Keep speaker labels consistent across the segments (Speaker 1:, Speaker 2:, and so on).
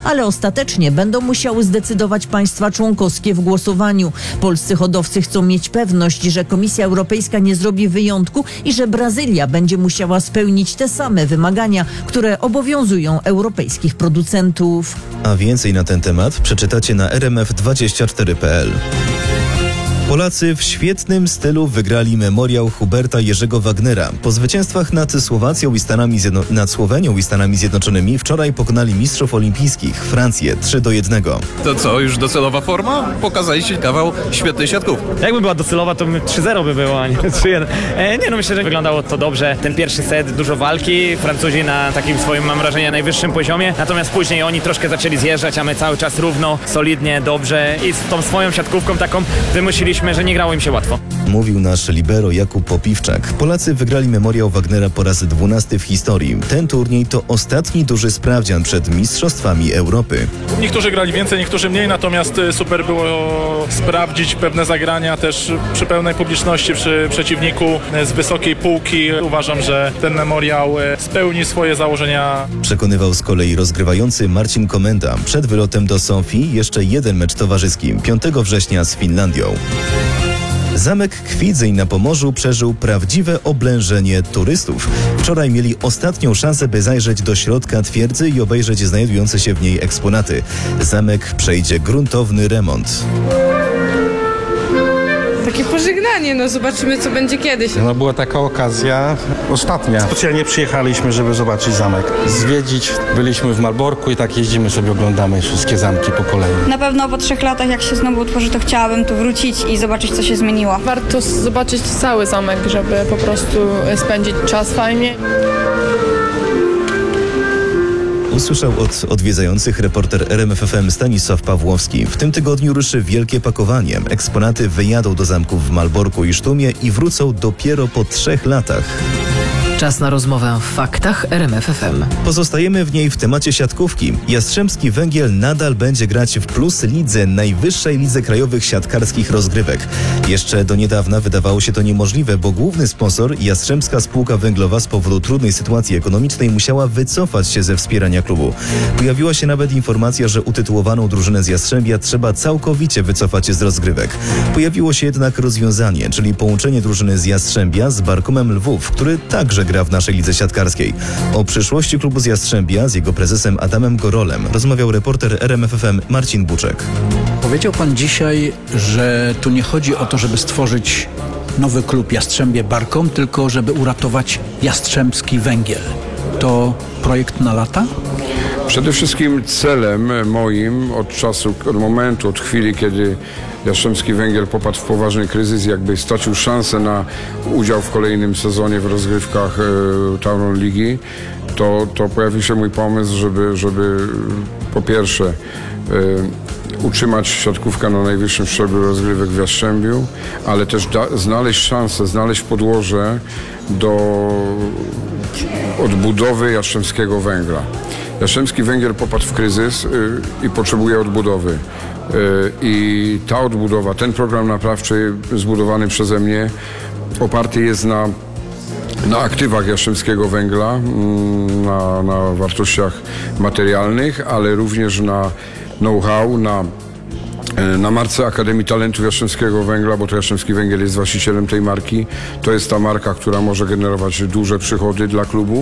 Speaker 1: ale ostatecznie będą musiały zdecydować państwa członkowskie w głosowaniu. Polscy hodowcy chcą mieć pewność, że Komisja Europejska nie zrobi wyjątku i że Brazylia będzie musiała spełnić te same wymagania, które obowiązują europejskich producentów.
Speaker 2: A więcej na ten temat przeczytacie na rmf24.pl. Polacy w świetnym stylu wygrali memoriał Huberta Jerzego Wagnera. Po zwycięstwach nad Słowenią i Stanami Zjednoczonymi wczoraj pokonali mistrzów olimpijskich Francję 3-1.
Speaker 3: To co, już docelowa forma? Pokazaliście kawał świetnej siatkówki.
Speaker 4: Jakby była docelowa, to 3-0 by było, a nie 3-1. Nie, myślę, że wyglądało to dobrze. Ten pierwszy set, dużo walki. Francuzi na takim swoim, mam wrażenie, najwyższym poziomie. Natomiast później oni troszkę zaczęli zjeżdżać, a my cały czas równo, solidnie, dobrze. I z tą swoją siatkówką taką wymusiliśmy, że nie grało im się łatwo.
Speaker 2: Mówił nasz libero Jakub Popiwczak. Polacy wygrali memoriał Wagnera po raz 12 w historii. Ten turniej to ostatni duży sprawdzian przed Mistrzostwami Europy.
Speaker 5: Niektórzy grali więcej, niektórzy mniej, natomiast super było sprawdzić pewne zagrania też przy pełnej publiczności, przy przeciwniku z wysokiej półki. Uważam, że ten memoriał spełni swoje założenia. Przekonywał
Speaker 2: z kolei rozgrywający Marcin Komenda. Przed wylotem do Sofii jeszcze jeden mecz towarzyski 5 września z Finlandią. Zamek Kwidzyń na Pomorzu przeżył prawdziwe oblężenie turystów. Wczoraj mieli ostatnią szansę, by zajrzeć do środka twierdzy i obejrzeć znajdujące się w niej eksponaty. Zamek przejdzie gruntowny remont.
Speaker 6: Takie pożegnanie, zobaczymy, co będzie kiedyś.
Speaker 7: Była taka okazja ostatnia. Specjalnie przyjechaliśmy, żeby zobaczyć zamek. Zwiedzić. Byliśmy w Malborku i tak jeździmy sobie, oglądamy wszystkie zamki po kolei.
Speaker 8: Na pewno po 3 latach, jak się znowu utworzy, to chciałabym tu wrócić i zobaczyć, co się zmieniło.
Speaker 6: Warto zobaczyć cały zamek, żeby po prostu spędzić czas fajnie.
Speaker 2: Usłyszał od odwiedzających reporter RMF FM Stanisław Pawłowski. W tym tygodniu ruszy wielkie pakowanie. Eksponaty wyjadą do zamków w Malborku i Sztumie i wrócą dopiero po 3 latach.
Speaker 9: Czas na rozmowę w faktach RMF FM.
Speaker 2: Pozostajemy w niej w temacie siatkówki. Jastrzębski Węgiel nadal będzie grać w Plus Lidze, najwyższej lidze krajowych siatkarskich rozgrywek. Jeszcze do niedawna wydawało się to niemożliwe, bo główny sponsor, Jastrzębska Spółka Węglowa, z powodu trudnej sytuacji ekonomicznej musiała wycofać się ze wspierania klubu. Pojawiła się nawet informacja, że utytułowaną drużynę z Jastrzębia trzeba całkowicie wycofać z rozgrywek. Pojawiło się jednak rozwiązanie, czyli połączenie drużyny z Jastrzębia z Barkomem Lwów, który także gra w naszej lidze siatkarskiej. O przyszłości klubu z Jastrzębia z jego prezesem Adamem Gorolem rozmawiał reporter RMF FM Marcin Buczek.
Speaker 10: Powiedział pan dzisiaj, że tu nie chodzi o to, żeby stworzyć nowy klub Jastrzębie Barkom, tylko żeby uratować Jastrzębski Węgiel. To projekt na lata?
Speaker 11: Przede wszystkim celem moim od momentu, od chwili, kiedy Jastrzębski Węgiel popadł w poważny kryzys, jakby stracił szansę na udział w kolejnym sezonie w rozgrywkach Tauron Ligi, to pojawił się mój pomysł, żeby po pierwsze utrzymać siatkówkę na najwyższym szczeblu rozgrywek w Jastrzębiu, ale też znaleźć szansę, znaleźć podłoże do odbudowy Jastrzębskiego Węgla. Jastrzębski Węgiel popadł w kryzys i potrzebuje odbudowy. I ta odbudowa, ten program naprawczy zbudowany przeze mnie oparty jest na aktywach Jastrzębskiego Węgla, na wartościach materialnych, ale również na know-how, na marce Akademii Talentów Jastrzębskiego Węgla, bo to Jastrzębski Węgiel jest właścicielem tej marki. To jest ta marka, która może generować duże przychody dla klubu,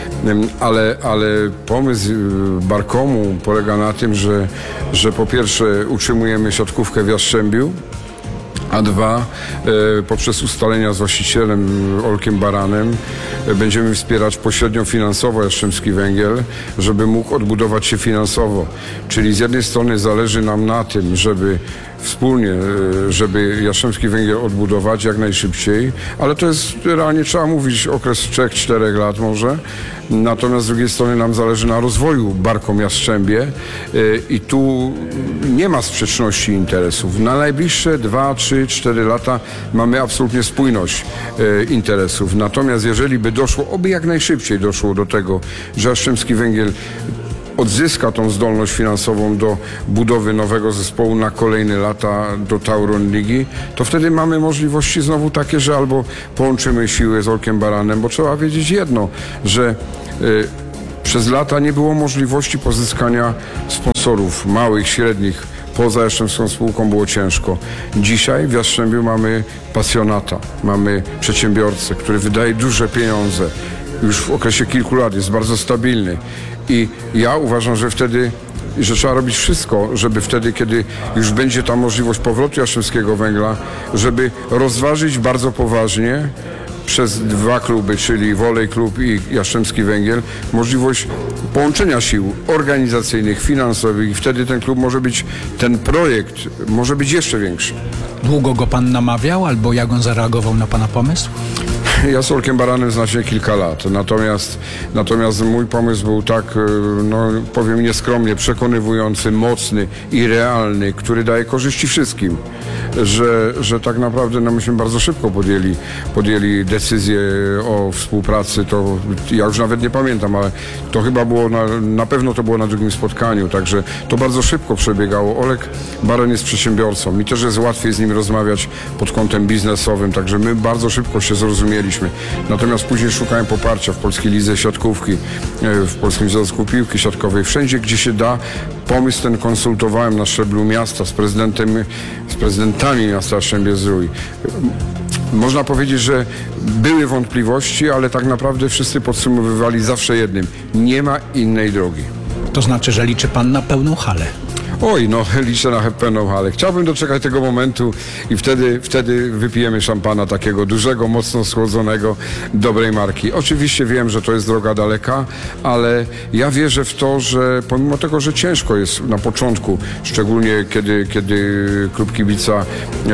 Speaker 11: ale pomysł Barkomu polega na tym, że po pierwsze utrzymujemy siatkówkę w Jastrzębiu, a dwa, poprzez ustalenia z właścicielem Olkiem Baranem będziemy wspierać pośrednio finansowo Jastrzębski Węgiel, żeby mógł odbudować się finansowo. Czyli z jednej strony zależy nam na tym, żeby wspólnie, żeby Jastrzębski Węgiel odbudować jak najszybciej, ale to jest realnie, trzeba mówić, okres 3-4 lat może. Natomiast z drugiej strony nam zależy na rozwoju Barkom Jastrzębie i tu nie ma sprzeczności interesów. Na najbliższe 2, 3, 4 lata mamy absolutnie spójność interesów. Natomiast jeżeli by doszło, oby jak najszybciej doszło do tego, że Jastrzębski Węgiel odzyska tą zdolność finansową do budowy nowego zespołu na kolejne lata do Tauron Ligi, to wtedy mamy możliwości znowu takie, że albo połączymy siły z Olkiem Baranem, bo trzeba wiedzieć jedno, że Przez lata nie było możliwości pozyskania sponsorów małych, średnich. Poza Jastrzębską Spółką było ciężko. Dzisiaj w Jastrzębiu mamy pasjonata, mamy przedsiębiorcę, który wydaje duże pieniądze. Już w okresie kilku lat jest bardzo stabilny. I ja uważam, że trzeba robić wszystko, żeby wtedy, kiedy już będzie ta możliwość powrotu Jastrzębskiego Węgla, żeby rozważyć bardzo poważnie przez dwa kluby, czyli Wolej Klub i Jastrzębski Węgiel, możliwość połączenia sił organizacyjnych, finansowych i wtedy ten projekt może być jeszcze większy.
Speaker 10: Długo go pan namawiał, albo jak on zareagował na pana pomysł?
Speaker 11: Ja z Olkiem Baranem znam się kilka lat, natomiast mój pomysł był tak, powiem nieskromnie, przekonywujący, mocny i realny, który daje korzyści wszystkim, że tak naprawdę myśmy bardzo szybko podjęli decyzję o współpracy. To ja już nawet nie pamiętam, ale to chyba było na pewno to było na drugim spotkaniu, także to bardzo szybko przebiegało. Olek Baran jest przedsiębiorcą, mi też jest łatwiej z nim rozmawiać pod kątem biznesowym, także my bardzo szybko się zrozumieliśmy. Natomiast później szukałem poparcia w Polskiej Lidze Siatkówki, w Polskim Związku Piłki Siatkowej. Wszędzie, gdzie się da, pomysł ten konsultowałem na szczeblu miasta z prezydentami miasta Jastrzębie-Zdrój. Można powiedzieć, że były wątpliwości, ale tak naprawdę wszyscy podsumowywali zawsze jednym. Nie ma innej drogi.
Speaker 10: To znaczy, że liczy pan na pełną halę.
Speaker 11: Oj, liczę na pełną halę. Chciałbym doczekać tego momentu i wtedy wypijemy szampana takiego dużego, mocno schłodzonego, dobrej marki. Oczywiście wiem, że to jest droga daleka, ale ja wierzę w to, że pomimo tego, że ciężko jest na początku, szczególnie kiedy klub kibica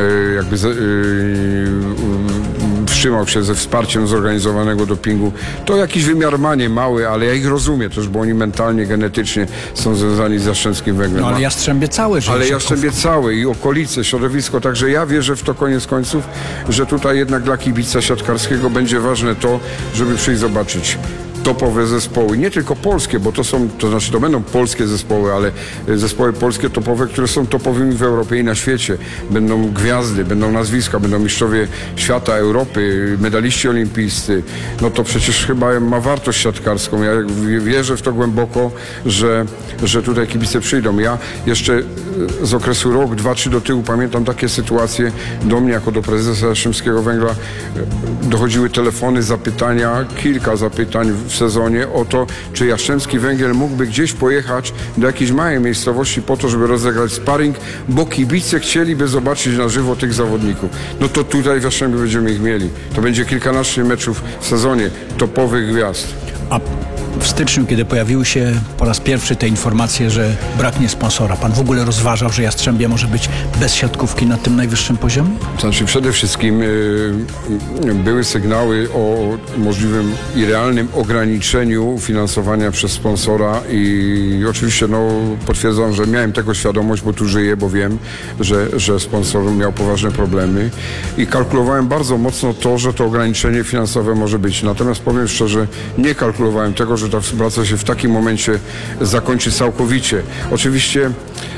Speaker 11: wstrzymał się ze wsparciem zorganizowanego dopingu, to jakiś wymiar ma, nie mały, ale ja ich rozumiem też, bo oni mentalnie, genetycznie są związani z Jastrzębskim Węglem.
Speaker 10: Ale Jastrzębie całe życie.
Speaker 11: Ale Jastrzębie całe i okolice, środowisko, także ja wierzę w to koniec końców, że tutaj jednak dla kibica siatkarskiego będzie ważne to, żeby przyjść zobaczyć topowe zespoły, nie tylko polskie, bo to będą polskie zespoły, ale zespoły polskie topowe, które są topowymi w Europie i na świecie. Będą gwiazdy, będą nazwiska, będą mistrzowie świata, Europy, medaliści olimpijscy. No to przecież chyba ma wartość siatkarską. Ja wierzę w to głęboko, że tutaj kibice przyjdą. Ja jeszcze z okresu rok, 2-3 do tyłu pamiętam takie sytuacje. Do mnie jako do prezesa Jastrzębskiego Węgla dochodziły telefony, zapytania, kilka zapytań w sezonie o to, czy Jastrzębski Węgiel mógłby gdzieś pojechać do jakiejś małej miejscowości po to, żeby rozegrać sparring, bo kibice chcieliby zobaczyć na żywo tych zawodników. No to tutaj w Jastrzębiu będziemy ich mieli. To będzie kilkanaście meczów w sezonie topowych gwiazd.
Speaker 10: A w styczniu, kiedy pojawiły się po raz pierwszy te informacje, że braknie sponsora, pan w ogóle rozważał, że Jastrzębie może być bez siatkówki na tym najwyższym poziomie?
Speaker 11: Znaczy przede wszystkim były sygnały o możliwym i realnym ograniczeniu finansowania przez sponsora i oczywiście potwierdzam, że miałem tego świadomość, bo tu żyję, bo wiem, że sponsor miał poważne problemy i kalkulowałem bardzo mocno to, że to ograniczenie finansowe może być. Natomiast powiem szczerze, nie kalkulowałem tego, że ta współpraca się w takim momencie zakończy całkowicie. Oczywiście,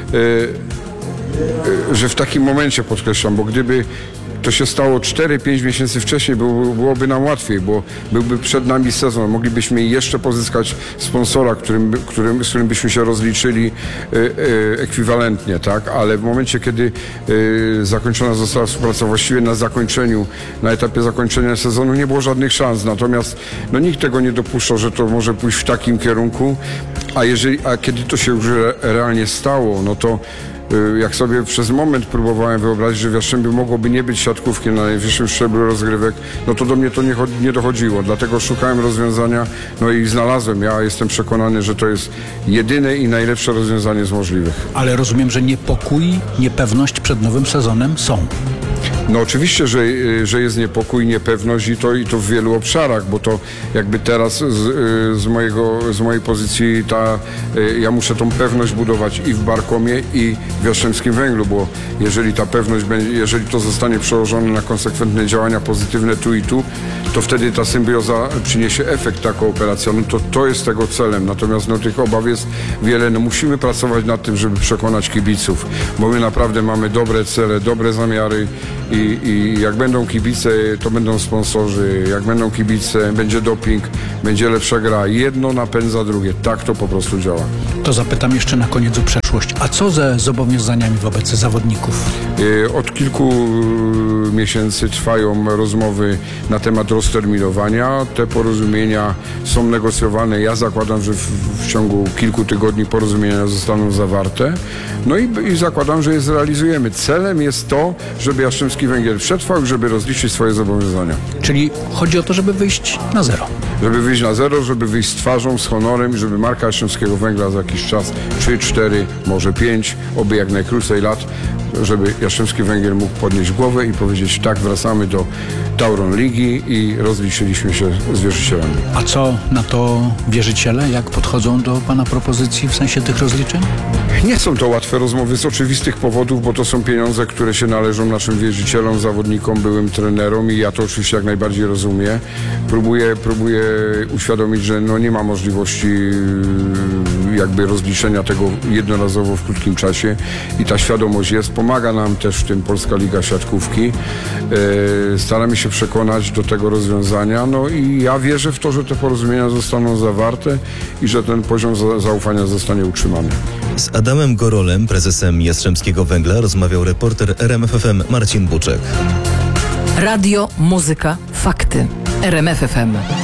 Speaker 11: że w takim momencie podkreślam, bo gdyby to się stało 4-5 miesięcy wcześniej, byłoby nam łatwiej, bo byłby przed nami sezon. Moglibyśmy jeszcze pozyskać sponsora, z którym byśmy się rozliczyli ekwiwalentnie, tak? Ale w momencie, kiedy zakończona została współpraca, właściwie na etapie zakończenia sezonu nie było żadnych szans. Natomiast nikt tego nie dopuszczał, że to może pójść w takim kierunku, a kiedy to się już realnie stało, no to jak sobie przez moment próbowałem wyobrazić, że w Jastrzębiu mogłoby nie być siatkówki na najwyższym szczeblu rozgrywek, no to do mnie to nie dochodziło. Dlatego szukałem rozwiązania, i znalazłem. Ja jestem przekonany, że to jest jedyne i najlepsze rozwiązanie z możliwych.
Speaker 10: Ale rozumiem, że niepokój, niepewność przed nowym sezonem są.
Speaker 11: No oczywiście, że jest niepokój, niepewność i to w wielu obszarach, bo to jakby teraz z mojej pozycji ja muszę tą pewność budować i w Barkomie, i w Jastrzębskim Węglu, bo jeżeli ta pewność jeżeli to zostanie przełożone na konsekwentne działania pozytywne tu i tu, to wtedy ta symbioza przyniesie efekt, ta kooperacja. To jest tego celem. Natomiast tych obaw jest wiele. Musimy pracować nad tym, żeby przekonać kibiców, bo my naprawdę mamy dobre cele, dobre zamiary I jak będą kibice, to będą sponsorzy, jak będą kibice, będzie doping, będzie lepsza gra. Jedno napędza drugie. Tak to po prostu działa.
Speaker 10: To zapytam jeszcze na koniec o przeszłość. A co ze zobowiązaniami wobec zawodników?
Speaker 11: Od kilku miesięcy trwają rozmowy na temat rozterminowania. Te porozumienia są negocjowane. Ja zakładam, że w ciągu kilku tygodni porozumienia zostaną zawarte. No i zakładam, że je zrealizujemy. Celem jest to, żeby Jastrzębski Węgiel przetrwał, żeby rozliczyć swoje zobowiązania.
Speaker 10: Czyli chodzi o to, żeby wyjść na zero.
Speaker 11: Żeby wyjść na zero, żeby wyjść z twarzą, z honorem, żeby marka Jastrzębskiego Węgla za jakiś czas, 3, 4, może 5, oby jak najkrócej lat, żeby Jastrzębski Węgiel mógł podnieść głowę i powiedzieć: tak, wracamy do Tauron Ligi i rozliczyliśmy się z wierzycielami.
Speaker 10: A co na to wierzyciele? Jak podchodzą do pana propozycji w sensie tych rozliczeń?
Speaker 11: Nie są to łatwe rozmowy z oczywistych powodów, bo to są pieniądze, które się należą naszym wierzycielom, zawodnikom, byłym trenerom i ja to oczywiście jak najbardziej rozumiem. Próbuję uświadomić, że nie ma możliwości jakby rozliczenia tego jednorazowo w krótkim czasie i ta świadomość jest. Pomaga nam też w tym Polska Liga Siatkówki. Staramy się przekonać do tego rozwiązania. No i ja wierzę w to, że te porozumienia zostaną zawarte i że ten poziom zaufania zostanie utrzymany.
Speaker 2: Z Adamem Gorolem, prezesem Jastrzębskiego Węgla, rozmawiał reporter RMF FM Marcin Buczek.
Speaker 9: Radio, muzyka, fakty. RMF FM.